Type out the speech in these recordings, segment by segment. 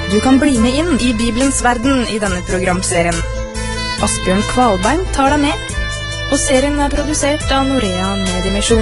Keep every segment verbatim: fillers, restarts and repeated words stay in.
Du kan bli med inn i Bibelens verden i denne programserien. Asbjørn Kvalbein tar deg med, og serien er produsert av Norea Mediemisjon.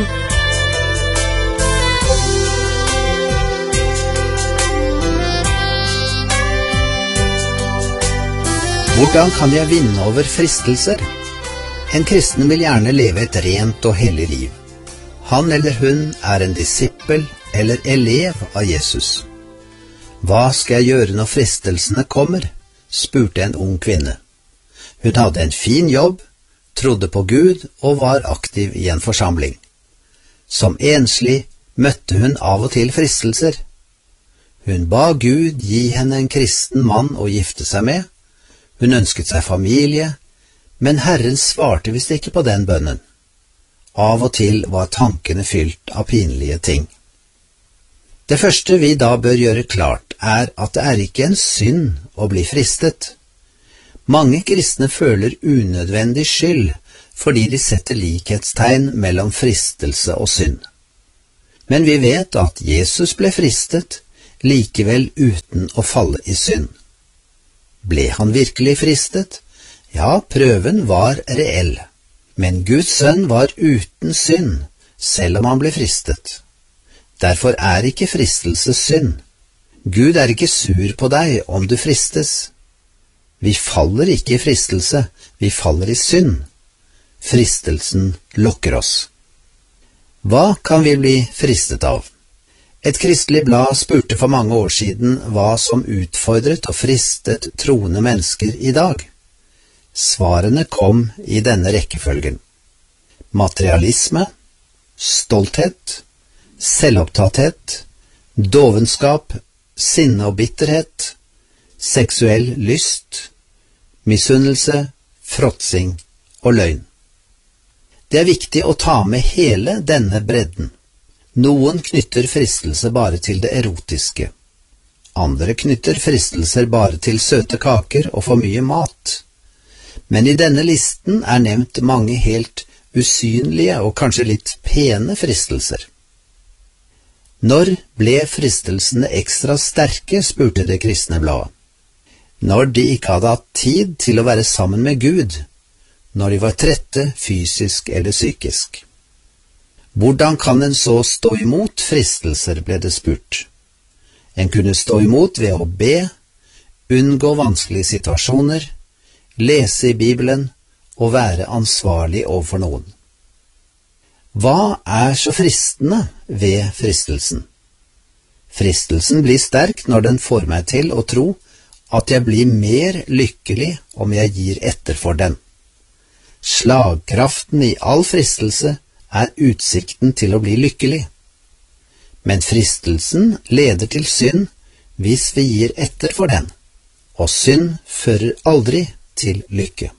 Hvordan kan jeg vinne over fristelser? En kristen vil gjerne leve et rent og hellig liv. Han eller hun er en disippel eller elev av Jesus. Hva skal jeg gjøre når fristelsene kommer? Spurte en ung kvinne. Hun hadde en fin jobb, trodde på Gud og var aktiv i en forsamling. Som enslig møtte hun av og til fristelser. Hun ba Gud gi henne en kristen mann å gifte seg med. Hun ønsket seg familie, men Herren svarte visst ikke på den bønnen. Av og til var tankene fylt av pinlige ting. Det første vi da bør gjøre klart er at det er ikke en synd å bli fristet. Mange kristne føler unødvendig skyld fordi de setter likhetstegn mellom fristelse og synd. Men vi vet at Jesus ble fristet, likevel uten å falle i synd. Ble han virkelig fristet? Ja, prøven var reell, men Guds sønn var uten synd, selv om han ble fristet. Derfor er ikke fristelse synd. Gud er ikke sur på deg om du fristes. Vi faller ikke i fristelse, vi faller i synd. Fristelsen lokker oss. Hva kan vi bli fristet av? Et kristelig blad spurte for mange år siden hva som utfordret og fristet troende mennesker i dag. Svarene kom i denne rekkefølgen. Materialisme, stolthet, selvopptatthet, dovenskap, sinne og bitterhet, seksuell lyst, misunnelse, fråtsing og løgn. Det er viktig å ta med hele denne bredden. Noen knytter fristelse bare til det erotiske. Andre knytter fristelser bare til søte kaker og for mye mat. Men i denne listen er nevnt mange helt usynlige og kanskje litt pene fristelser. Når ble fristelsene ekstra sterke, spurte det kristne bladet. Når de ikke hadde hatt tid til å være sammen med Gud, når de var trette fysisk eller psykisk. Hvordan kan en så stå imot fristelser, ble det spurt. En kunne stå imot ved å be, unngå vanskelige situasjoner, lese i Bibelen og være ansvarlig overfor noen. Hva er så fristende ved fristelsen? Fristelsen blir sterk når den får meg til å tro at jeg blir mer lykkelig om jeg gir etter for den. Slagkraften i all fristelse er utsikten til å bli lykkelig. Men fristelsen leder til synd hvis vi gir etter for den, og synd fører aldri til lykke.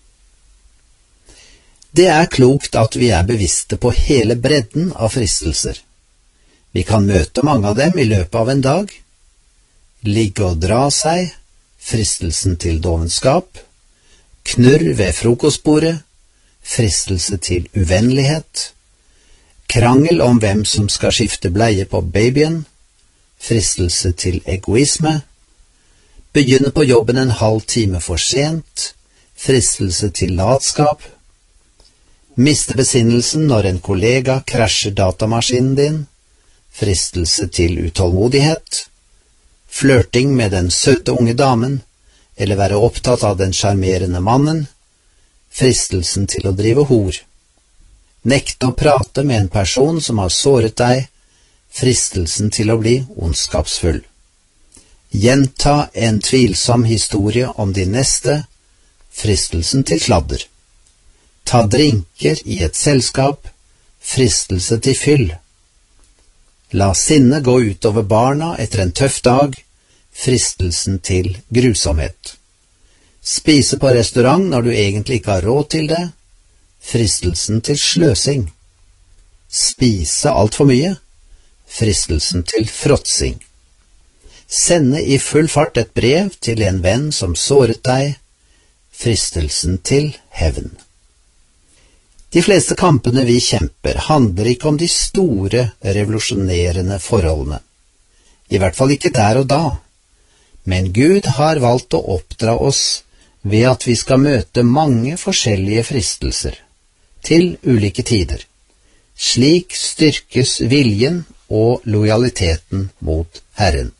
Det er klokt at vi er bevisste på hele bredden av fristelser. Vi kan møte mange av dem i løpet av en dag. Ligge og dra seg, fristelsen til dovenskap, knurr ved frokostbordet, fristelse til uvennlighet, krangel om hvem som skal skifte bleie på babyen, fristelse til egoisme, begynne på jobben en halv time for sent, fristelse til latskap, miste besinnelsen når en kollega krasjer datamaskinen din, fristelse til utålmodighet, flørting med den søte unge damen, eller være opptatt av den sjarmerende mannen, fristelsen til å drive hor, nekte å prate med en person som har såret deg, fristelsen til å bli ondskapsfull, gjenta en tvilsom historie om din neste, fristelsen til sladder, ta drinker i et selskap, fristelse til fyll. La sinne gå utover barna etter en tøff dag, fristelsen til grusomhet. Spise på restaurant når du egentlig ikke har råd til det, fristelsen til sløsing. Spise alt for mye, fristelsen til fråtsing. Sende i full fart et brev til en venn som såret deg, fristelsen til hevn. De fleste kampene vi kjemper handler ikke om de store, revolusjonerende forholdene. I hvert fall ikke der og da. Men Gud har valgt å oppdra oss ved at vi skal møte mange forskjellige fristelser, til ulike tider. Slik styrkes viljen og lojaliteten mot Herren.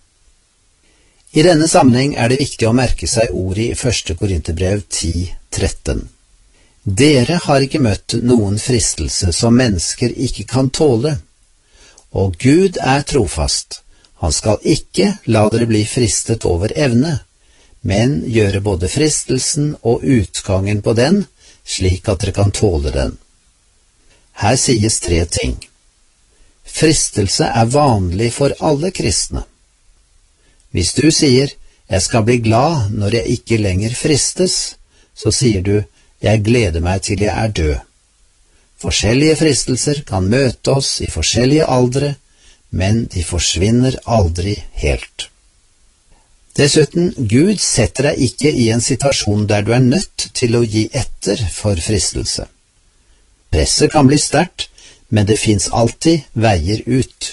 I denne sammenheng er det viktig å merke seg ordet i første Korinterbrev ti tretten. Dere har ikke møtt noen fristelse som mennesker ikke kan tåle, og Gud er trofast. Han skal ikke la dere bli fristet over evne, men gjøre både fristelsen og utgangen på den, slik at dere kan tåle den. Her sies tre ting. Fristelse er vanlig for alle kristne. Hvis du sier, jeg skal bli glad når jeg ikke lenger fristes, så sier du, jeg gleder meg til jeg er død. Forskjellige fristelser kan møte oss i forskjellige aldre, men de forsvinner aldri helt. Dessuten, Gud setter deg ikke i en situasjon der du er nødt til å gi etter for fristelse. Presset kan bli sterkt, men det finnes alltid veier ut.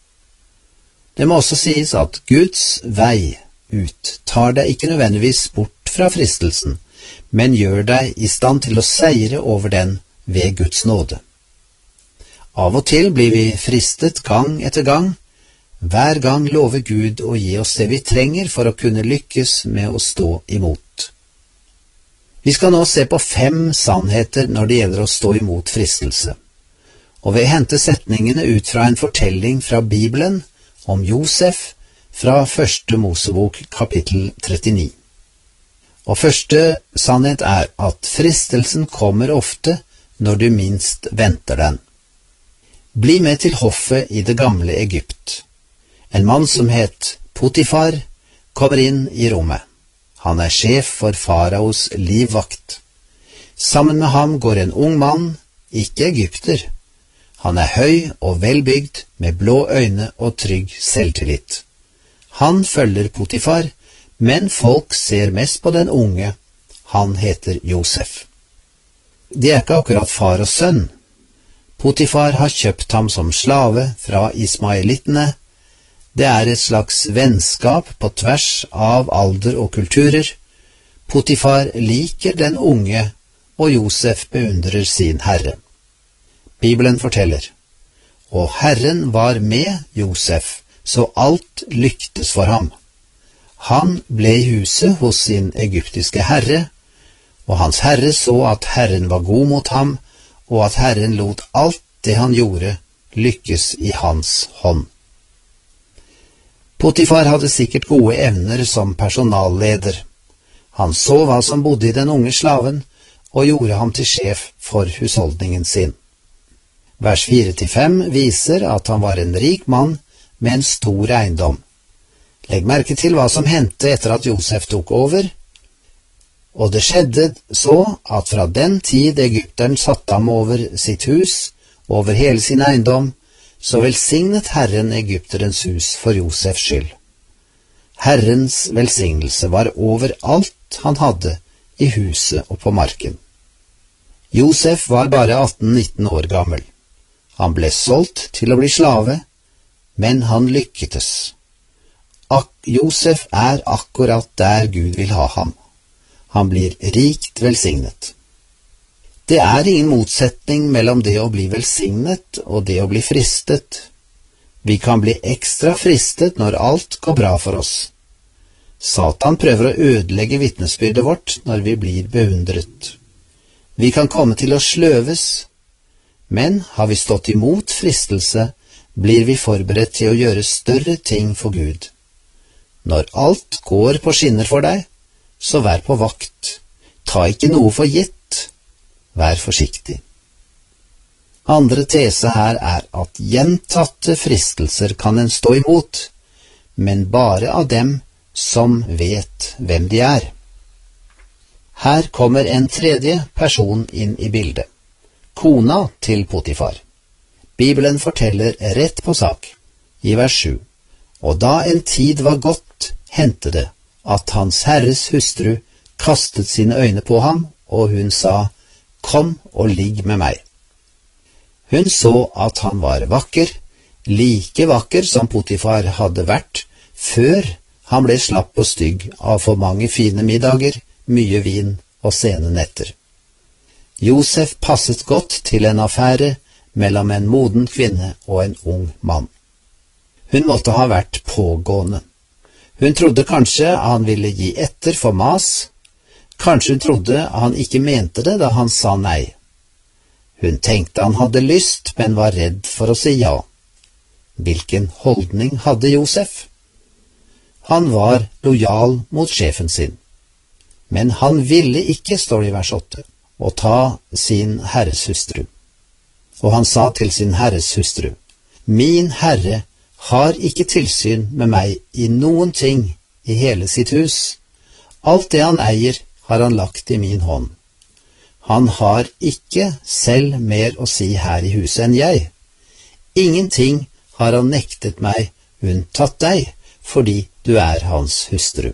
Det må også sies at Guds vei ut tar deg ikke nødvendigvis bort fra fristelsen, men gjør deg i stand til å seire over den ved Guds nåde. Av og til blir vi fristet gang etter gang. Hver gang lover Gud å gi oss det vi trenger for å kunne lykkes med å stå imot. Vi skal nå se på fem sannheter når det gjelder å stå imot fristelse, og ved å hente setningene ut fra en fortelling fra Bibelen om Josef fra første Mosebok kapittel trettini. Og første sannhet er at fristelsen kommer ofte når du minst venter den. Bli med til hoffet i det gamle Egypt. En mann som het Potifar kommer inn i rommet. Han er sjef for faraos livvakt. Sammen med ham går en ung mann, ikke egypter. Han er høy og velbygd, med blå øyne og trygg selvtillit. Han følger Potifar, men folk ser mest på den unge. Han heter Josef. De er ikke akkurat far og sønn. Potifar har kjøpt ham som slave fra ismaelittene. Det er et slags vennskap på tvers av alder og kulturer. Potifar liker den unge, og Josef beundrer sin herre. Bibelen forteller, og Herren var med Josef, så alt lyktes for ham. Han ble i huset hos sin egyptiske herre, og hans herre så at Herren var god mot ham, og at Herren lot alt det han gjorde lykkes i hans hånd. Potifar hadde sikkert gode evner som personalleder. Han så hva som bodde i den unge slaven, og gjorde ham til sjef for husholdningen sin. Vers fire til fem viser at han var en rik mann med en stor eiendom. Legg merke til hva som hendte etter at Josef tok over. Og det skjedde så at fra den tid Egypteren satte ham over sitt hus, over hele sin eiendom, så velsignet Herren Egypterens hus for Josefs skyld. Herrens velsignelse var over alt han hadde i huset og på marken. Josef var bare atten nitten år gammel. Han ble solgt til å bli slave, men han lykketes. Ak Josef er akkurat der Gud vil ha ham. Han blir rikt velsignet. Det er ingen motsetning mellom det å bli velsignet og det å bli fristet. Vi kan bli ekstra fristet når alt går bra for oss. Satan prøver å ødelegge vitnesbyrdet vårt når vi blir beundret. Vi kan komme til å sløves, men har vi stått imot fristelse, blir vi forberedt til å gjøre større ting for Gud. Når alt går på skinner for deg, så vær på vakt. Ta ikke noe for gitt. Vær forsiktig. Andre tese her er at gjentatte fristelser kan en stå imot, men bare av dem som vet hvem de er. Her kommer en tredje person inn i bildet. Kona til Potifar. Bibelen forteller rett på sak, i vers sju. Og da en tid var gått, hendte det at hans herres hustru kastet sine øyne på ham, og hun sa, «Kom og ligg med meg». Hun så at han var vakker, like vakker som Potifar hadde vært før Han ble slapp og stygg av for mange fine middager, mye vin og sene netter. Josef passet godt til en affære mellom en moden kvinne og en ung mann. Hun måtte ha vært pågående. Hun trodde kanskje han ville gi etter for mas. Kanskje hun trodde han ikke mente det da han sa nei. Hun tenkte han hadde lyst, men var redd for å si ja. Hvilken holdning hadde Josef? Han var lojal mot sjefen sin. Men han ville ikke, står det i vers åtte, å ta sin herres hustru. Og han sa til sin herres hustru, «Min herre har ikke tilsyn med meg i noen ting i hele sitt hus. Alt det han eier har han lagt i min hånd. Han har ikke selv mer å si her i huset enn jeg. Ingenting har han nektet meg unntatt deg, fordi du er hans hustru.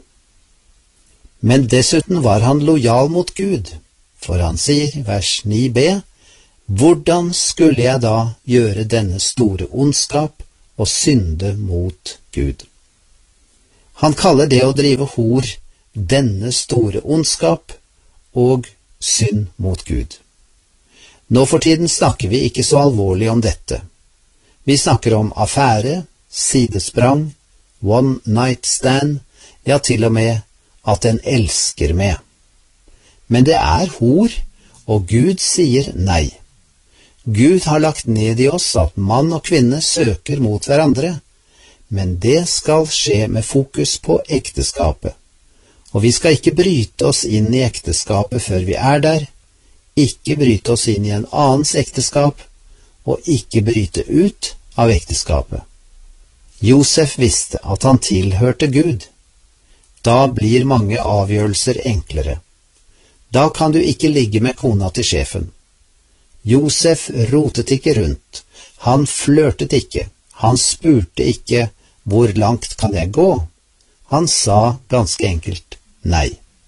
Men dessuten var han lojal mot Gud, for han sier, vers ni b, hvordan skulle jeg da gjøre denne store ondskap og synde mot Gud? Han kaller det å drive hor denne store ondskap og synd mot Gud. Nå for tiden snakker vi ikke så alvorlig om dette. Vi snakker om affære, sidesprang, one night stand, ja til og med at en elsker med. Men det er hor, og Gud sier nei. Gud har lagt ned i oss at mann og kvinne søker mot hverandre, men det skal skje med fokus på ekteskapet. Og vi skal ikke bryte oss inn i ekteskapet før vi er der, ikke bryte oss inn i en annens ekteskap, og ikke bryte ut av ekteskapet. Josef visste at han tilhørte Gud. Da blir mange avgjørelser enklere. Da kan du ikke ligge med kona til sjefen. Josef rotet ikke rundt. Han flørtet ikke. Han spurte ikke hvor langt kan jeg gå. Han sa ganske enkelt nei.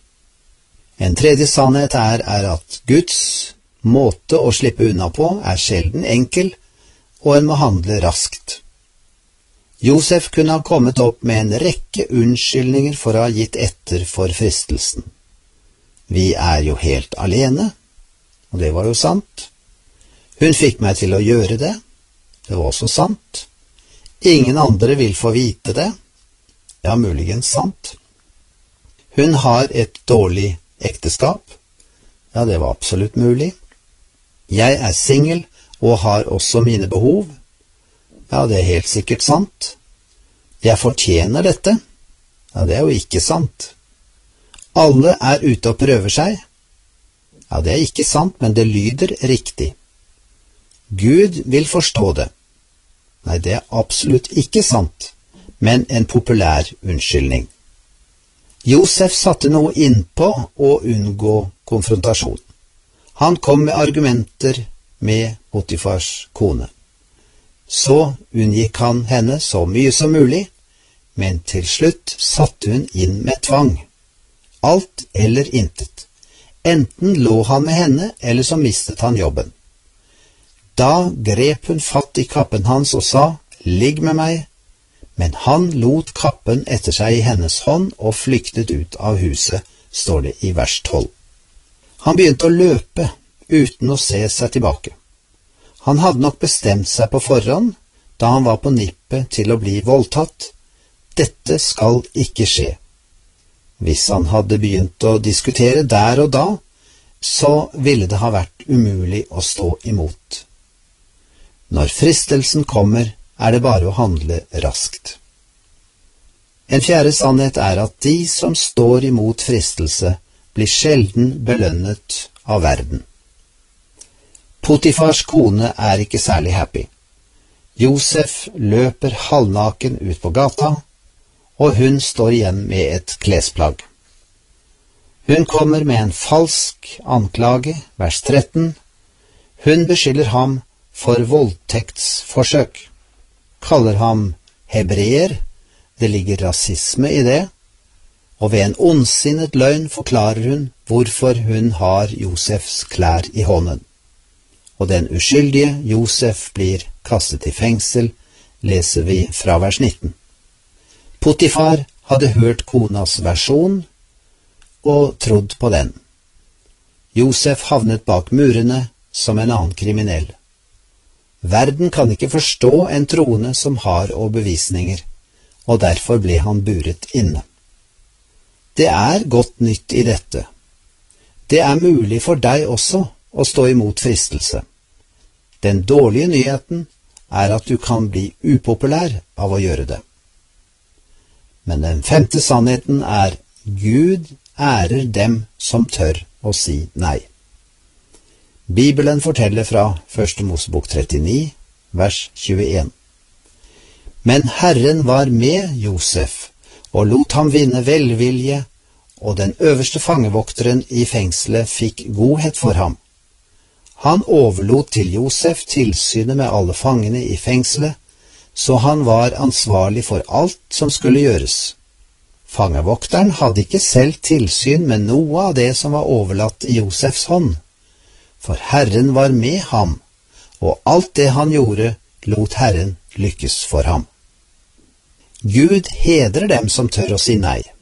En tredje sannhet er, er at Guds måte å slippe unna på er sjelden enkel, og en må handle raskt. Josef kunne ha kommet opp med en rekke unnskyldninger for å ha gitt etter for fristelsen. Vi er jo helt alene, og det var jo sant. Hun fikk meg til å gjøre det, det var også sant. Ingen andre vil få vite det, ja, muligens sant. Hun har et dårlig ekteskap, ja, det var absolutt mulig. Jeg er singel og har også mine behov, ja, det er helt sikkert sant. Jeg fortjener dette, ja, det er jo ikke sant. Alle er ute og prøver seg, ja, det er ikke sant, men det lyder riktig. Gud vil forstå det. Nei, det er absolutt ikke sant, men en populær unnskyldning. Josef satte noe innpå å unngå konfrontasjon. Han kom med argumenter med Potifars kone. Så unngikk han henne så mye som mulig, men til slutt satte hun inn med tvang. Alt eller intet. Enten lå han med henne, eller så mistet han jobben. Da grep hun fatt i kappen hans og sa, «Ligg med meg», men han lot kappen etter seg i hennes hånd og flyktet ut av huset, står det i vers tolv. Han begynte å løpe uten å se seg tilbake. Han hadde nok bestemt seg på forhånd, da han var på nippet til å bli voldtatt. Dette skal ikke skje. Hvis han hadde begynt å diskutere der og da, så ville det ha vært umulig å stå imot. Når fristelsen kommer, er det bare å handle raskt. En fjerde sannhet er at de som står imot fristelse, blir sjelden belønnet av verden. Potifars kone er ikke særlig happy. Josef løper halvnaken ut på gata, og hun står igjen med et klesplagg. Hun kommer med en falsk anklage, vers tretten. Hun beskylder ham for voldtektsforsøk, kaller ham hebreer, det ligger rasisme i det, og ved en ondsinnet løgn forklarer hun hvorfor hun har Josefs klær i hånden. Og den uskyldige Josef blir kastet i fengsel, leser vi fra vers nitten. Potifar hadde hørt konas versjon og trodd på den. Josef havnet bak murene som en annen kriminell. Verden kan ikke forstå en troende som har overbevisninger, og derfor ble han buret inne. Det er godt nytt i dette. Det er mulig for deg også å stå imot fristelse. Den dårlige nyheten er at du kan bli upopulær av å gjøre det. Men den femte sannheten er Gud ærer dem som tør å si nei. Bibelen forteller fra Første Mosebok trettini, vers tjueen. Men Herren var med Josef og lot ham vinne velvilje, og den øverste fangevokteren i fengselet fikk godhet for ham. Han overlot til Josef tilsynet med alle fangene i fengselet, så han var ansvarlig for alt som skulle gjøres. Fangevokteren hadde ikke selv tilsyn med noe av det som var overlatt i Josefs hånd, for Herren var med ham, og alt det han gjorde, lot Herren lykkes for ham. Gud hedrer dem som tør å si nei.